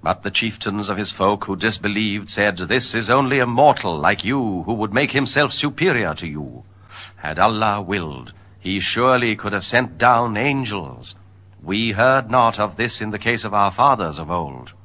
But the chieftains of his folk who disbelieved said, "This is only a mortal like you, who would make himself superior to you. Had Allah willed, he surely could have sent down angels. We heard not of this in the case of our fathers of old."